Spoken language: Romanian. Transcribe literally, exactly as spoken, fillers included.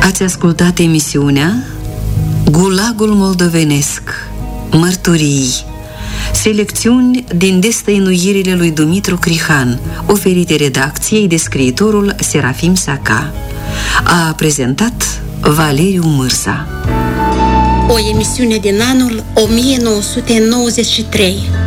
Ați ascultat emisiunea Gulagul moldovenesc, mărturii, selecțiuni din destăinuirile lui Dumitru Crihan, oferite redacției de scriitorul Serafim Saca. A prezentat Valeriu Mârsa. O emisiune din anul o mie nouă sute nouăzeci și trei.